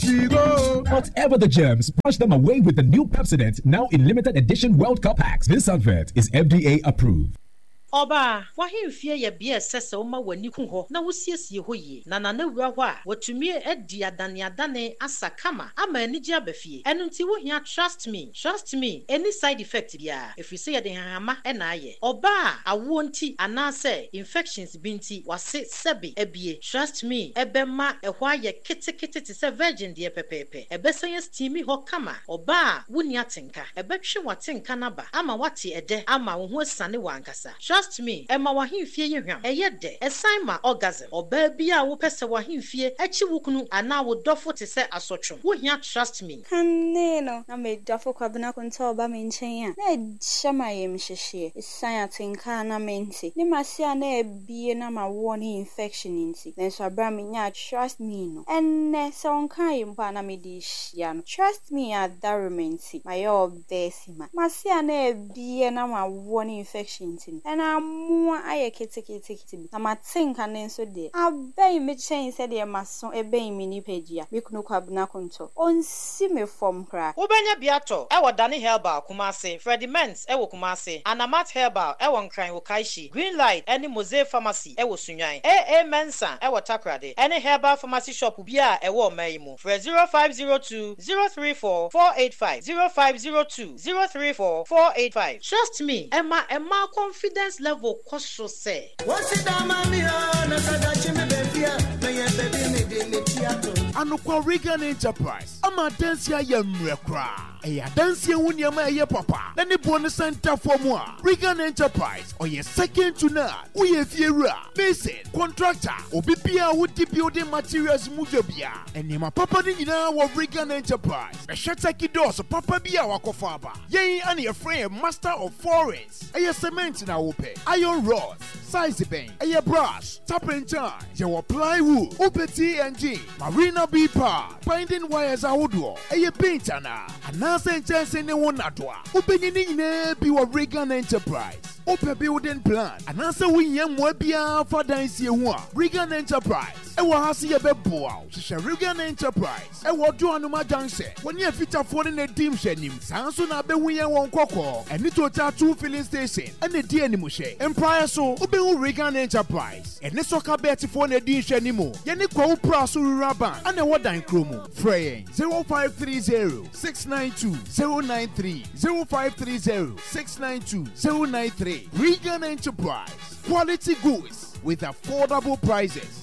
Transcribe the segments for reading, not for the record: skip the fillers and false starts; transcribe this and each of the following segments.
Whatever the germs, brush them away with the new Pepsodent, now in limited edition World Cup packs. This advert is FDA approved. Oba, wahimfie ye bia sese wo ma wani ku ho na wosiesie ho yi na na wura ho a wotumi edi adane asakama ama anigye abafie eno nti wo hia trust me any side effect bia if you say ye de hama na aye oba awo nti anase infections binti wase sebe ebie trust me ebema ehwo aye kitikiti te se virgin de pepepe ebesanye steamy ho kama oba woni atenka ebetwe watenka na ba ama wate ede ama wo ho sane wankasa. Trust me, Emma wahimfie ye hwam. Eye de, esan ma orgasm. Oba bia wo pese wahimfie echi wukunu ana wo dofo te se asotwo. Wo hia trust me. Kaneno, na me dofo kwabena konta oba me nchen a. Na shama ye mhehye. Esan atenka na menti. Ni masia na ebie na ma wo ni infection nti. Na so abra me nya trust me no. Enne se onkan ye mpa na me di hia no. Trust me adarumenti. Ma yo besima. Masia na ebie na ma wo ni infection nti. Mwa aye kiti na matinka nenso de abey me chen se de maso ebey mi ni pegia mekunu kwabna konto onsi me form kra Ubenya biato ewo Dani Herbal Kumase Freddy Mens ewo Kumase Anamat Herbal ewo Nkran wo Kaishi Green Light any Mose Pharmacy ewo Sunyan AA Mensa ewo Takrade any Herbal Pharmacy shop bia ewo Mayimu for 0502 034 485 0502 034 485. Trust me Emma confidence level koso say what's it mami na sadachi me befia na ye baby me de me tiato Anokwa Regan Enterprise ama dance ya mrekra eya dance hu niam eye papa na ne bonus center for mo Regan Enterprise oye second to none we fiera mason contractor obibia wudi building materials mujabia enema papa ni nyina wo Regan Enterprise e shataki doors papa bia wakofa aba yen ane your friend master of foreigns eye cement na wope iron rods size ben eye brass tap and tie your plywood opeti and marina beeper binding wires awodo eye paintana anase nchese ne wonadwa ubenyi ni nyina bi wo Regan Enterprise Open building plan anase winyam wa bia fa dansie ho a Regan Enterprise ewo hase ye beboa hye Regan Enterprise ewo do anuma janse woni afitafo ne nadim hyanim sanso na behu ye won kokko eni total 2 filling station ene di animu hye empire so obehu Regan Enterprise ene soka betifo na di hyanimo ye ne kwa upra so ruraban ane wodan kromo frey 0530 692 093 0530 692 093 Regan Enterprise, quality goods with affordable prices.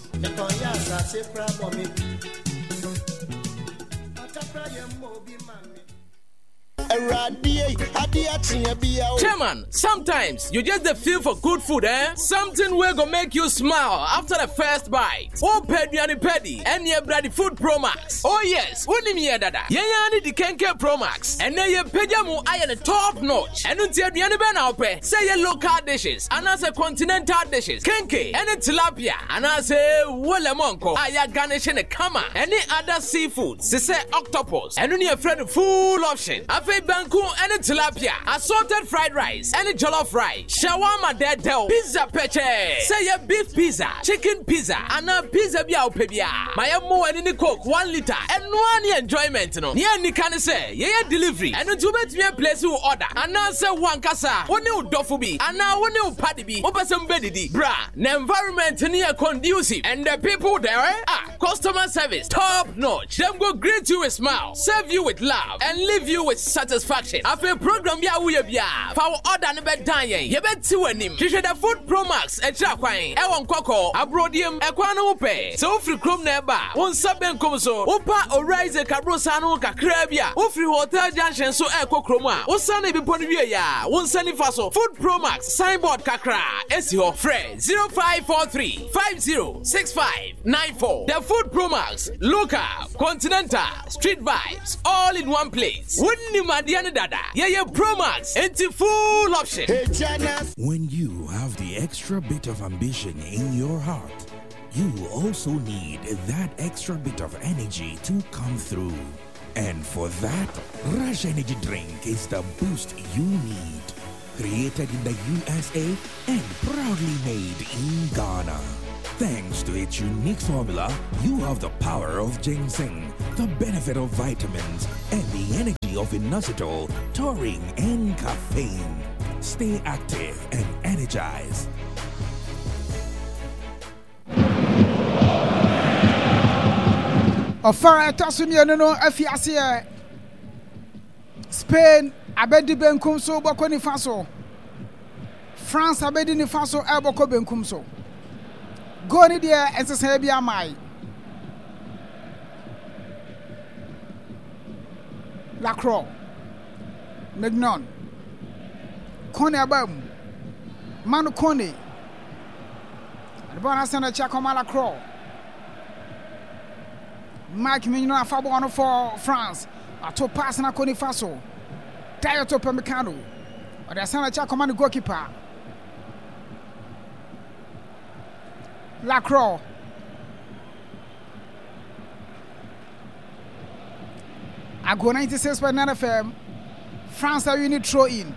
Chairman, sometimes you just the feel for good food, eh? Something will go make you smile after the first bite. Oh, Pedi and your bloody food Pro Max. Oh, yes, Unimia Dada. Yayani the Kenke Pro Max. And then your Pejamu iron top notch. And until the Aniben say your local dishes, and as a continental dishes, Kenke, and a tilapia, and I say Wolamonko, Aya Garnish and a Kama, any other seafood, say octopus, and only a friend full option. Banku and a tilapia, assorted fried rice, and a jollof rice, shawarma dead del, pizza peche, say a beef pizza, chicken pizza, and a pizza biao pebia. My mo and in coke 1 liter, and one enjoyment no. Yeah, ni can say, yeah, delivery, and to bet me a place who order, and answer one casa, one new dofubi, and now one new paddy be, open some beddy, bra, the environment near conducive, and the people there, customer service, top notch. Them go greet you with smile, serve you with love, and leave you with satisfaction. After program ya we bia for order no bedan yen ye beti wanim hwehwe the food Pro Max e tra kwan e won kokko abrodiem e kwan no pe so free chrome na ba won saben kom so opa orize kabrosa no kakra bia wo free hotel junction so e kokrom a wo sane bi pon wie ya won sane fa so food Pro Max signboard kakra esi ho friend 0543 506594 the food Pro Max local continental street vibes all in one place. Wouldn't Madiana Dada? Yeah, Pro Max, it's a full option. When you have the extra bit of ambition in your heart, you also need that extra bit of energy to come through. And for that, Rush Energy Drink is the boost you need. Created in the USA and proudly made in Ghana. Thanks to its unique formula, you have the power of ginseng, the benefit of vitamins, and the energy of inositol, taurine, and caffeine. Stay active and energized. Ofara tasumi no afiase Spain abedi benkum so boko ni faso. France abedi ni faso boko benkum so. Go ni dia ensese bia mai. Lacroix. Mignon. Kone abam. Manu Kone. The ball has sent a check on Lacroix. Mike Mignon afabo on for France. A top pass na Kone Faso. Tayo to Pemecano. Or the sent a check on the goalkeeper. Lacroix. I go 96.9 FM. France are you need throw in.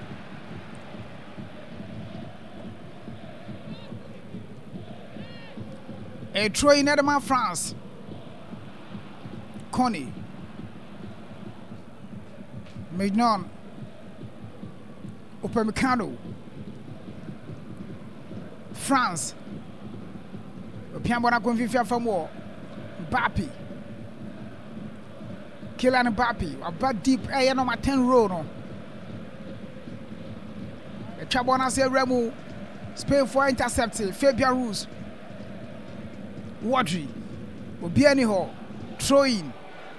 A throw in Edema France. Connie. Mignon. Upamecano. France. Piambona Convifia for more. Bappy. Kylian Mbappe, a bad deep air number 10 row. No. The Chabona say Remu, Spain for intercepted, Fabian Ruiz, Wadri, Obiani Ho, throw in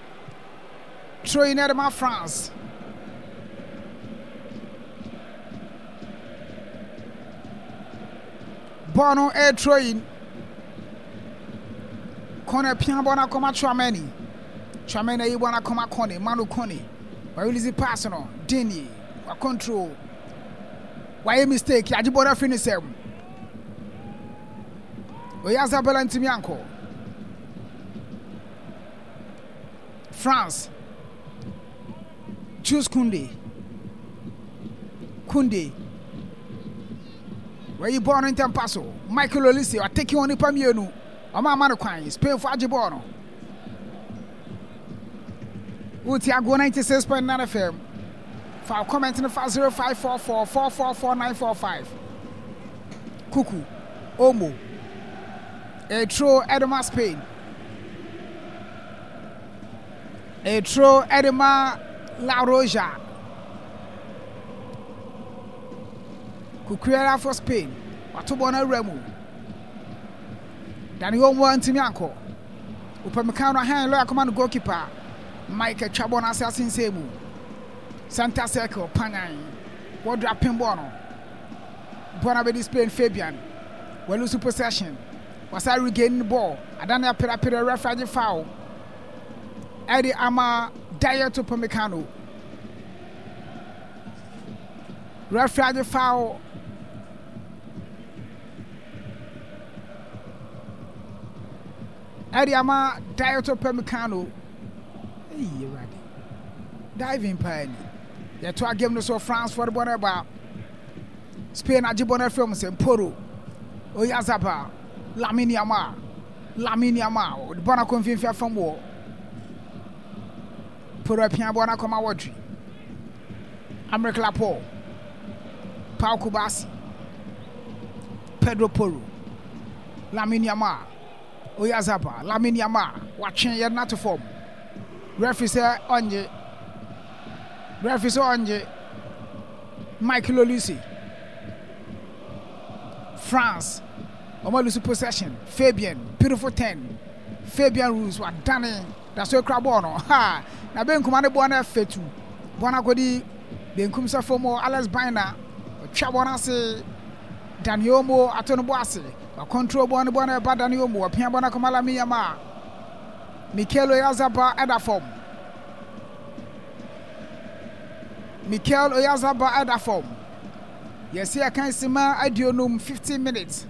Edema France. Bono air throw in. Corner Piambona Coma Chouameni. Chamena Iwana Koma Kone, Manu Kone. Why will he pass on? Dini, a control. Why a mistake? Yajibora finish him. Oyazabela and Timianko. France. Choose Kunde. Where you born in Tampaso? Michael Olise, I take you on the Pamienu. Ama Manu Kwan, Spain for Ajibono. Utiago 96.9 FM. For comment in the 0544 444 945. Kuku, Omo, a true Edema Spain, a true Edema La Roja, Kukuera for Spain, Watubona Remu, Daniel Timianko, Upamecano hand lower command goalkeeper. Mike Chabona Assassin Sebu Santa Circle Panay Wadra Pimbono Bonabedi Spain Fabian well lose possession was I regaining the ball Adana Pera referee foul Eddie Ama Dyer to Pemecano referee foul Eddie Ama Dyer to Pemecano. Diving pioneer. The two game no so France for the border about Spain Ajibona films and Poro Oyazaba Lamine Yamal the Bona Confinfia from war Poro Piambona Koma Wadri America Lapo Pau Kubasi Pedro Poro Lamine Yamal Oyazaba Lamine Yamal watching yet not to form. Referee say Onje. Michael Olise. France. Omalusu possession. Fabian. Beautiful 10. Fabian Ruiz. What done? That's your crabono. Ha. Na ben kumane buana fetu. Buana kodi. Ben kumsa fomo. Alex Baina. Chabona se. Daniomo. Atono boase. Control buana ba Daniomo. Pia buana kumala miyama. Mikel Oyazaba Edafom. Yes, I can see my Adionum 15 minutes.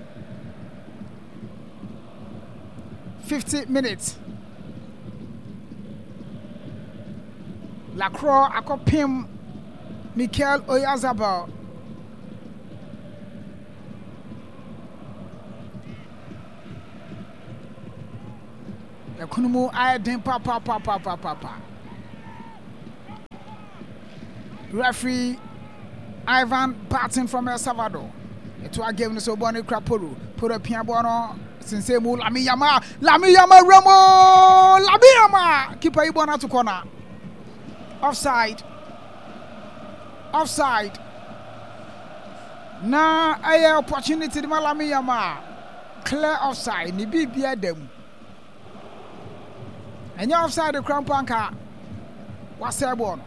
50 minutes. Lacroix akopim Mikel Oyazaba. Ekunumu Aiden papa. Referee Ivan Barton from El Salvador. To a game so Bonnie Krapuru. Put a piano since Lami Yama Ramo Labiyama. Keeper Ibona to corner. Offside. Now I opportunity to Lami Yama. Clear offside. Ni bibia dem. And you're offside the Crown Panka. What's that one?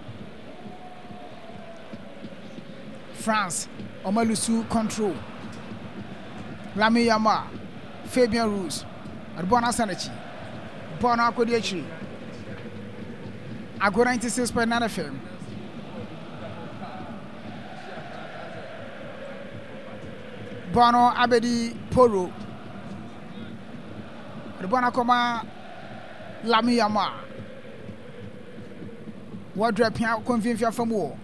France, Omalusu control. Lami Yama, Fabian Ruiz, Arbona Sanachi, Bona Kodiachi, Agora 96.9 FM. Bono Abedi Poro, Arbona Koma, Lami Yama. What dropping out convince from war?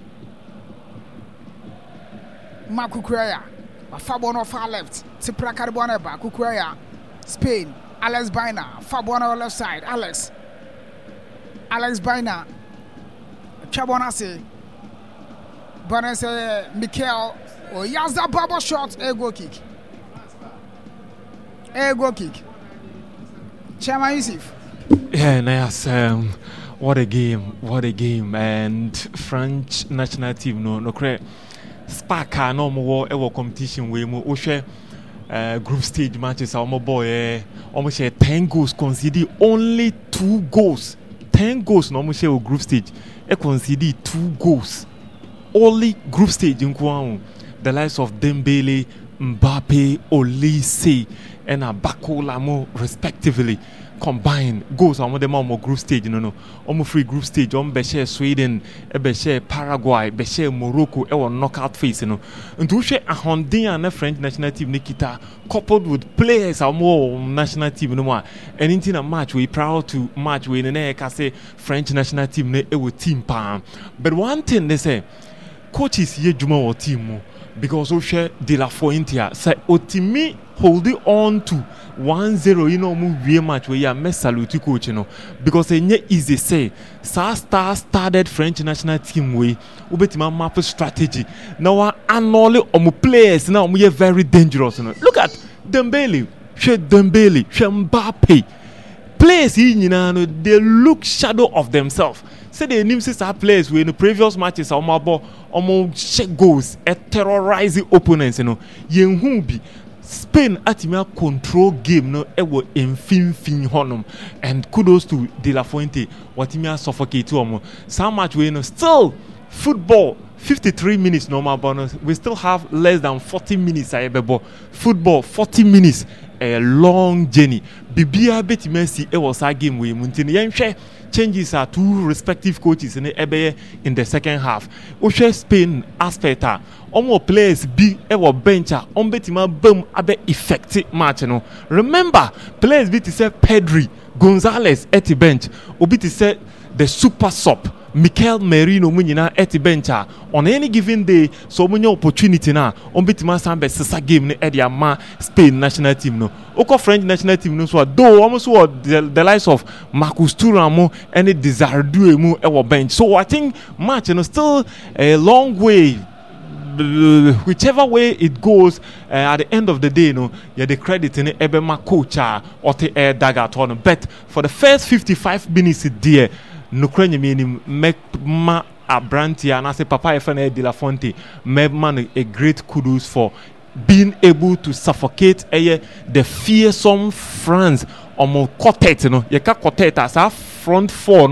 Makukureya, Fabono far left, Tipra Carboneba, Kukureya, Spain, Alex Baina, Fabono left side, Alex Baina, Chabonase, Bonase, Mikel, or Yazda Babo shot, a goal kick. Chairman Yusuf. Yeah, nice. What a game, and French national team, no credit. Sparka no more ever competition we mo ohwe group stage matches our boy almost 10 goals conceded only 2 goals 10 goals no more group stage conceded 2 goals only group stage in the likes of Dembele, Mbappe, Olise and Bakola mo respectively combine goals on the more group stage free group stage on Beshe Sweden Beshe Paraguay Beshe Morocco knockout phase and to share a Hondian French national team Nikita coupled with players our more national team no more anything a match we proud to match we say French national team team palm but one thing they say coaches ye juma or team because we share De La Fuente say otimi holding on to 1-0 we match where you mess salute coach because it's easy say started French national team way ubetima map strategy now annually players now we are very dangerous look at Dembele Mbappe players they look shadow of themselves say the names are players we in the previous matches shake goals terrorize opponents bi Spain atimia control game no ewo infin honum and kudos to De La Fuente watimia suffocate some match we still football 53 minutes normal bonus we still have less than 40 minutes football 40 minutes a long journey bibia betimia si was a game we muntini yenhwe changes are two respective coaches in the second half. Oshe Spain aspect players be bench betima boom abe effective match remember players be to say Pedri Gonzalez at the bench obi to say the super sub Mikel Merino munyina at the bench on any given day so many opportunity na betima sambe sisa game ne ma Spain national team no oko French national team no so though almost the likes of Marcus Thuram and Desardu mu bench so I think match still a long way whichever way it goes at the end of the day the credit in ebema coach or the air dagger on but for the first 55 minutes there no crane meaning make ma Abrantia and I say Papa FN De La Fuente man a great kudos for being able to suffocate the fearsome France quartet you can quartet as a front four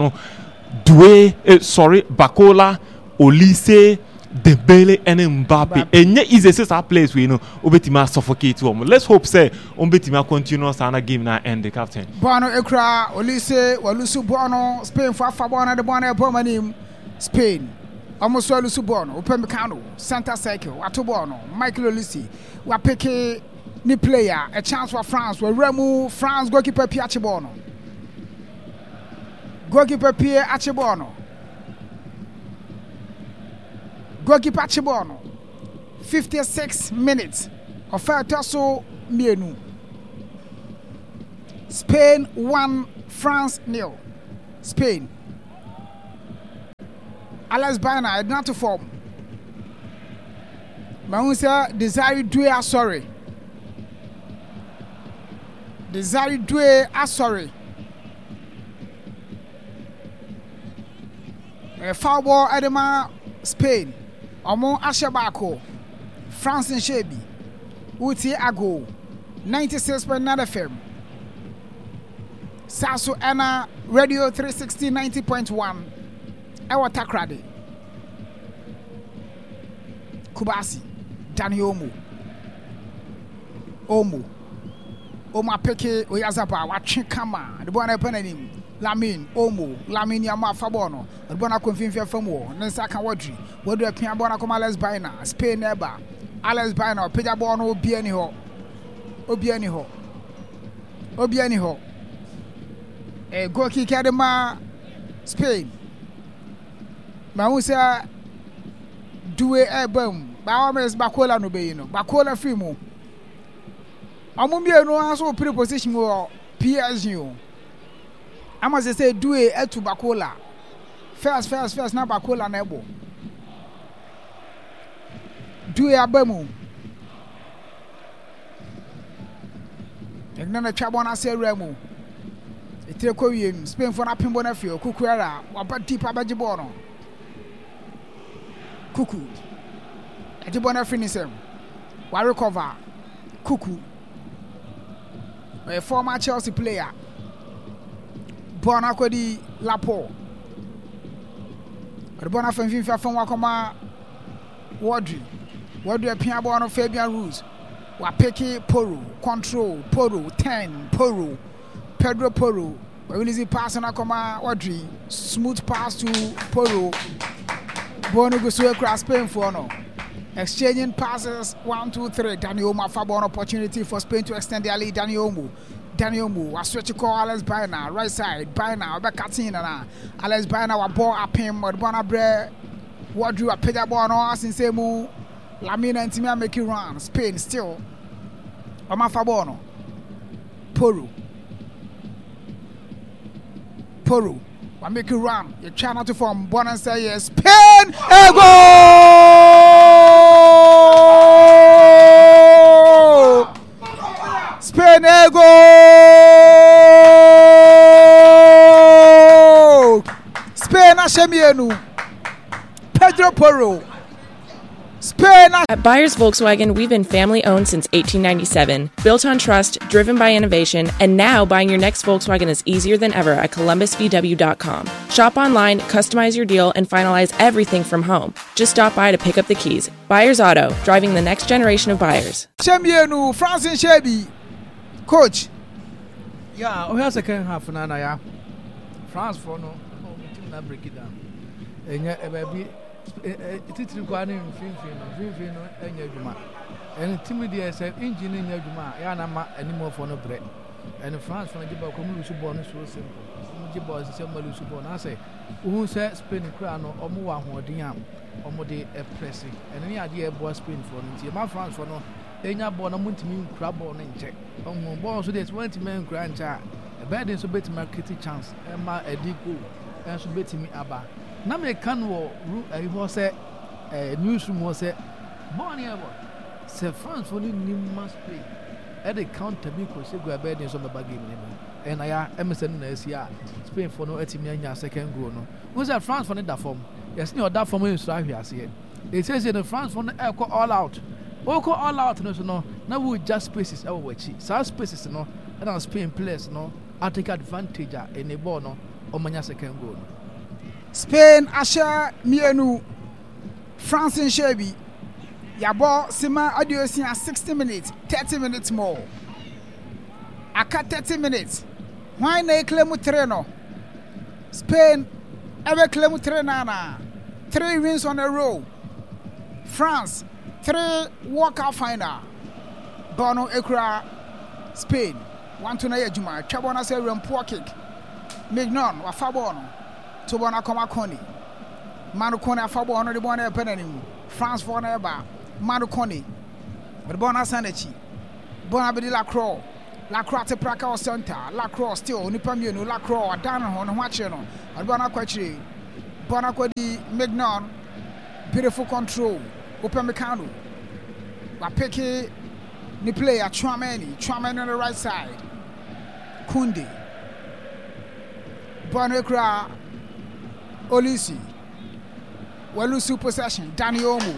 Bakola Olise Dembele and Mbappe and is a place we obetima suffocate let's hope say obetima continuous and game na end the captain Bono Ekra Olise Walusu Bono Spain for Fabona the Bono Bomanim Spain almost Walusu Bono Upemecano Santa Circle Watobono Michael Olise we pick ni player a chance for France we remove France goalkeeper Pierre Achebono Goalkeeper Achebono 56 minutes of Fertoso Mienu Spain 1, France 0. Spain. Alex Baina is not to form. Mahunsa Desire Due sorry. Desire Due sorry. Foul ball Edema Spain. Omo Ashabako. France and Shebi. Uti Ago. 96.9 FM. Sasu Anna Radio 360 90.1. Ewa Takrade. Kubasi. Dani Omo. Oma Peke Oyazapa. Watchin Kama. The one opening. Lamin Yama Fabono, the Bona Confinfia Famo, Nensaka Wadri, Wadu Piabona come Alex Baina, Spain Eba, Alex Baina, Pejabono, Obianiho, a Goki Kadema, Spain. Mausa Due Ebum, Bahamas Bacola Nobeino, Bacola Fimo. Amumbia no answer preposition or PSU. I must say, do it to Bacola. First, now Bacola Nebo. Do it Abemu. And then a Chabona say Remo. A Tecoyim, Spain for a Pimbonafio, Cucuera, Wapati Pabajibono. Cuckoo. A Jibona finishem. Warrecover. Cuckoo. A former Chelsea player. Bona Kodi Lapo. Bona Fenfifa from Wakoma Wadri. Wadri a Piabono Fabian Rules. Wapeke Poro. Control Poro. 10 Poro. Pedro Poro. When pass on Akoma Wadri. Smooth pass to Poro. Bono Gusue cross Spain for no. Exchanging passes 1, 2, 3. Daniel Omo Fabon opportunity for Spain to extend their lead. Daniel Omo was switch to call Alex Baina, right side, Baina, back Katina. Alex Baina was ball up him, but Bonabre, what drew a pedal ball on us in Semu, Lamina and Timia make you run. Spain still. Oma Fabono. Poro. I make you run. You try not to form. Bona say yes. Spain, a goal! Spain, a goal! Spain, Ashemienu. Pedro Poro. Spain. At Byers Volkswagen, we've been family owned since 1897, built on trust, driven by innovation, and now buying your next Volkswagen is easier than ever at columbusvw.com. Shop online, customize your deal, and finalize everything from home. Just stop by to pick up the keys. Byers Auto, driving the next generation of buyers. Chemienu, France and Shebi. Coach. Yeah, we have second half na ya. France for no, team na break it down. Enya baby titiri kwa ne mfimfini no enya adwuma. And team dey say engine enya adwuma ya na ma animo for no bre. And France for no giba ko mu lusu ball no so simple. Mu giba say ma lusu ball na say who say Spain kra no omo wa hoodin am. Omo dey press. And ni ade e bo Spain for no tie ma France for no enya ball na muntimi nkra ball no nche. Omo ball so dey 20 men nkra ncha. A bad in so bet market chance. Emma Edigo and so bet me aba. Na me kan wo he was say newsroom was say money abo. Say France for ni must play. At the counter be ko say go bad in so baba game ni. And I Emerson na sia Spain for no etimi anya second goal no. Who say France for that form. Yes ni other form in so ahwiase. It says in France for no all out. Oko all out no so no. Na we just spaces our wachi. So spaces no. And Spain players no. I take advantage in the ball no omanya second goal. Spain Asha Mienu France and Shebi Yabo Sima Adiosia 60 minutes 30 minutes more Aka 30 minutes Why na claim treno Spain ever claim trenana 3 wins on a row France 3 walkout final Bono Ekra Spain 1-2 na Juma Chabona say poor kick Mignon wa Fabono to Bona Koma Koni Manu Koni Fabono the Bona Penanim France for never Manu Koni but Bona Sanechi Bona Bedilla Crow Lacroix te praka o center. Lacroix still nipa mienu. Lacroix down on watching no. Adbana kwachiri. Bona kwadi Mignon. Beautiful control. Open Mekano. Wapeke ni player Chouameni on the right side. Kunde. Bona Ekra Olisi. Welusu possession. Dani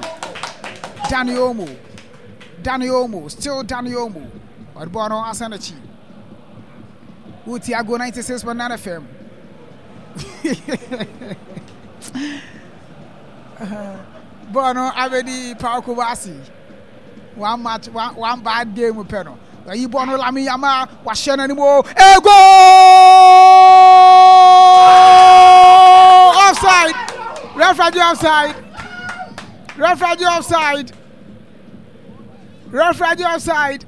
Omo. Still Dani Omo. Odbono Asanachi. Utiago 96.9 FM. Bono Abedi Paukubasi. One match, one bad game with Peno. Ibono Lami Yama was Shen anymore. A goal! Offside! Referee offside.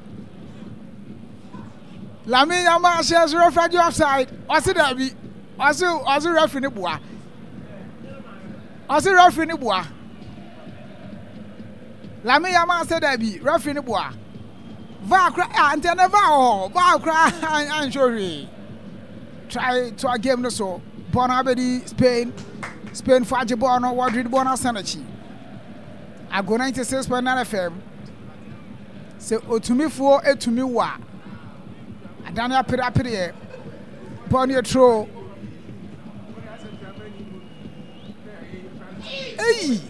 Lami Yama says referee offside. What's it that be? Also referee ni boa. Lami Yama said that be referee ni boa. Va cry and never va cry and sorry. Try to a game no so. Bonabedi Spain Faji Bono Wadrid Bona Sanachi. I go 96.9 FM. Say otumi fo etumi wa. Adania pere Bonnie throw. Hey.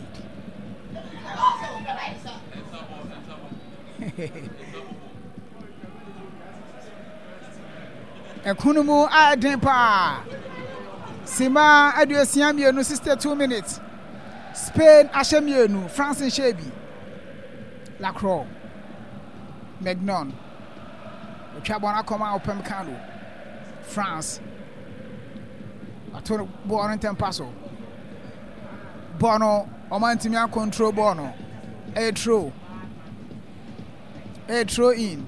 Ekunumu adenpa. Sima aduasiam yenu 62 minutes. Spain ashemienu, France and Shebi. Lacroix. Megnon. Chabona Koma Open Candle. France. Atono Bono Tempaso. Bono Omantimia control Bono. A throw in.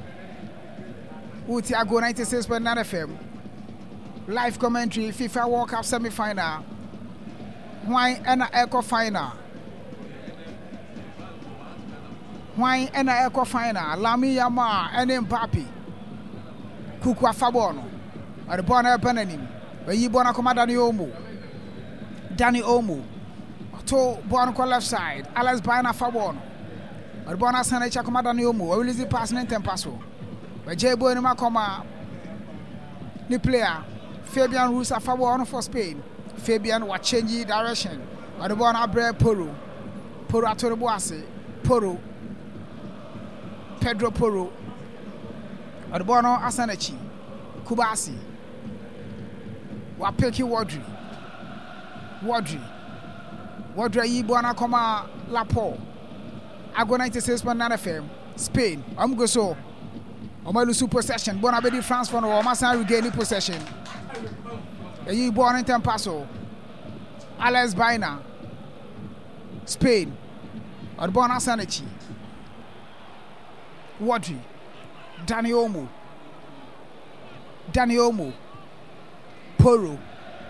Utiago 96.9 FM. Live commentary FIFA World Cup semi-final. Why and echo final? Why and echo final? Lami Yama and Mbappe. Kukwa Fabono. Or the Bonner Benanim. Where you Bona Koma Dani Omo. To Bonco left side. Alex Baina Fabono. Or Bona Sanacha Koma Dani Omo. Or will it pass Tempaso? Where J. Bonima Koma. The player. Fabian Ruiz Fabono for Spain. Fabian was changing direction. Or the Bona Bre Poro Atoroboase. Poro. Pedro Poro. Or the Bono Asanachi. Kubasi. Wapeki Wadri Yibwana Koma Lapo. Ago 96.9 FM. Spain. Go so. Omalusu possession. Bonabedi France for no Omasa regaining possession. Yibwana Tempaso. Alex Baina. Spain. Odbona Sanachi. Wadri. Dani Omo. Poro.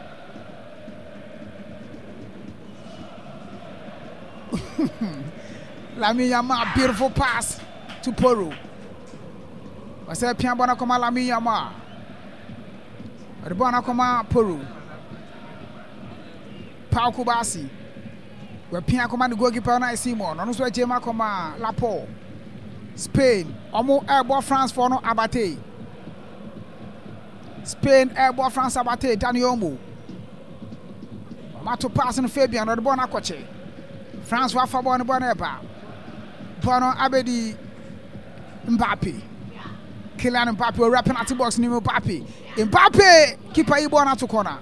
Lami Yama, beautiful pass to Poro. I said Piambona Koma Lami Yama. Bona Koma Poro. Pau Kubasi. Where Pia Koma the goalkeeper na Simon. On so Jema Koma Lapo. Spain. Omo airborne France for no Abate. Spain airborne France Abate. Dani Omo. Mato pass no Fabian or the Bona Koche. France wa Fabon Boneba. Bono Abedi Mbappe. Kylian Mbappe will wrap at the box near Mbappe. Mbappe keeper Ibona to corner.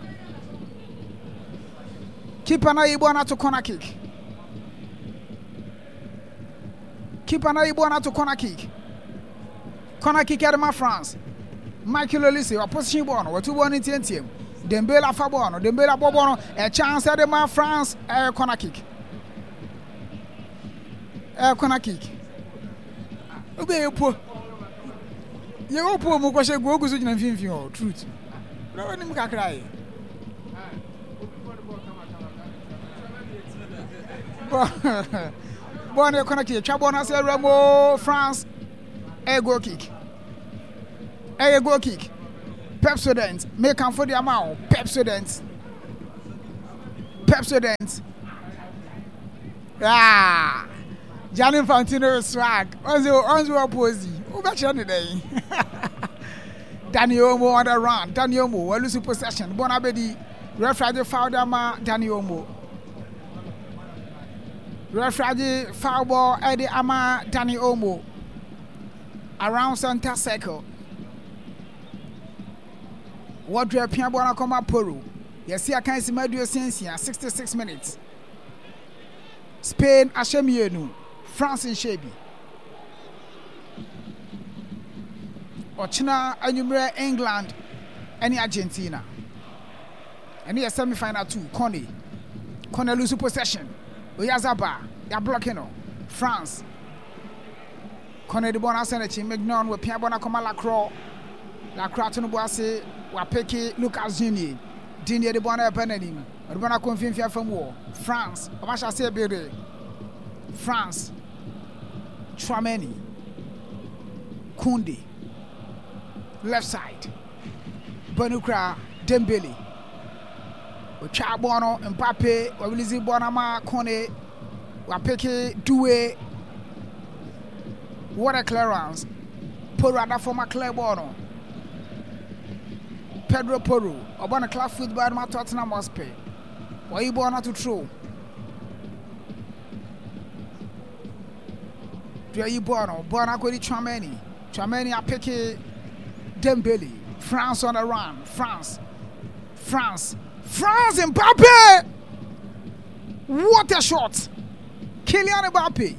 Keeper na Ibona to corner kick. Corner kick at my France. Michael Olise opposition Bono. What 2-1 in TNT. Dembele Fabono. Dembele Bobono. A chance at my France corner kick. Corner kick. Obey poor. You poor Mukoshe go to the film. Truth. No one can cry. Bonne corner kick. Chabona say Remo France. Goal kick. A goal kick. Pepsodent. Make him for the amount. Pepsodent. Ah. Gianni Infantino swag. Onzo opposite. Who bet you today? Danny Omo on the run. Danny Omo. We lose possession. Bonabedi. Referee foul dama. Danny Omo. Referee foul ball. Eddie Ama. Danny Omo. Around center circle. What do you appear bona koma Peru? Yes, see I can't see my 66 minutes. Spain Ashemienu, France in Shebi. Ochina Anumere England, any Argentina. And here semi-final 2, Kone lose possession. Oyazaba, they are blocking France. Kone the bona senechi, Megnon, we Pierre bona koma Lacroix to Boise, Wapeki, Lucas Junior. Didier de Bonne Benedim, Urbana Confinfia from war. France, Amasha Sebere, France, Chouameni, Koundé, left side, Benukra, Dembele, Chabono, Mbappe, Wabilizi Bonama, Kone, Wapeke, Doué, what a clearance, Porada for Maclay Bono. Pedro Porro, Obana club football ma Tottenham Hotspur. Why you born to throw? Do you born akodi Chouameni a pick Dembele. France on the run. France Mbappe. What a shot. Kylian Mbappe.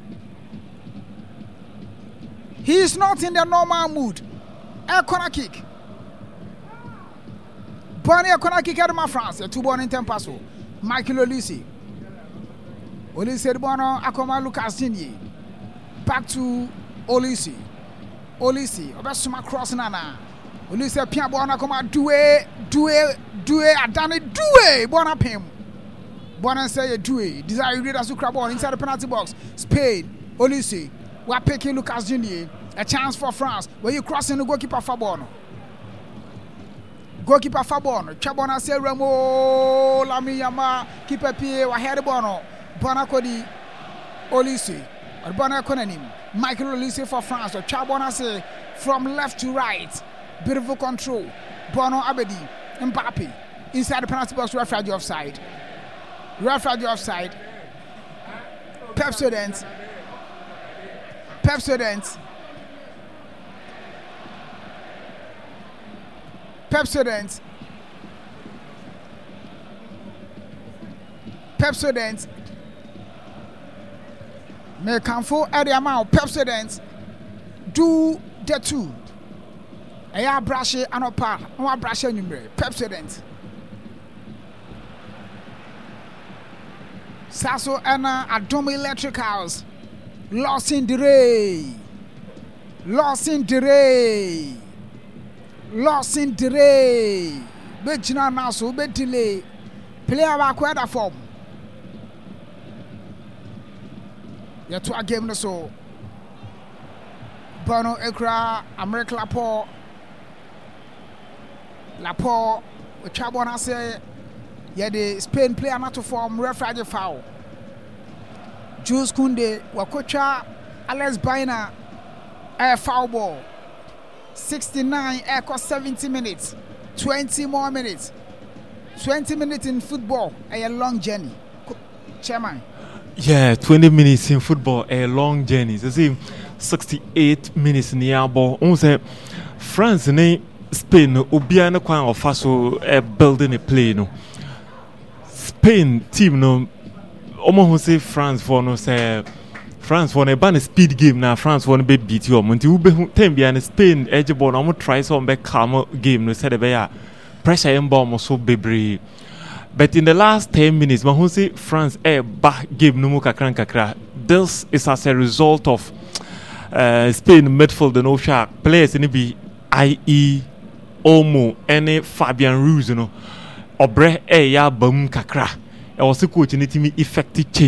He is not in the normal mood. A corner kick. Bonnie a corner kick at France. A 2-ball in Tempaso. Michael Olise the Bono Akoma Lucas Digne. Back to Olise. Obesuma cross nana. Olise Pia Bona Akoma Doué Adani Doué Bona Pim. Bona say Doué. Desire read as ball inside the penalty box. Spain. Olise. Wapeki Lucas Digne. A chance for France. Where you crossing the goalkeeper Fabono. Goalkeeper Fabon, Chabona say Remo, Lamiyama, keeper P. Waheri Bono, Bonacodi, Olise, or Bonaconanim, Michael Olise for France, or Chabona say from left to right, beautiful control, Bono Abedi, Mbappe, inside the penalty box, referee offside. Pepsodent. May come for at the amount. Pepsodent do the two. I brush it and opa. No brush anymore. Pepsodent. Sasso Anna Adom Electricals. Lost in the ray. Bejina now so be delay. Player back weather form. Ya to a game no so. Bono Ekra America Lapo Chabona say ya the Spain player not to form referee foul. Jules Koundé Wakocha Alex Baina foul ball. 69 equals 70 minutes. 20 more minutes. 20 minutes in football, a long journey. Chairman. Yeah, 20 minutes in football, a long journey. So see, 68 minutes near ball. On say France and Spain Obiana Kwan of Faso building a play. No. Spain team no almost say France for no say France for a ban speed game now. France want to beat you. Monty Ube Tembian Spain edge ball. I'm try some back calm game. No said a pressure and bomb so baby. But in the last 10 minutes, man, who say France back game no more kakra. This is as a result of Spain midfield no shark players in be i.e. Omo any Fabian Ruiz, you know, Obre ya bum kakra. I was coaching it me effective change.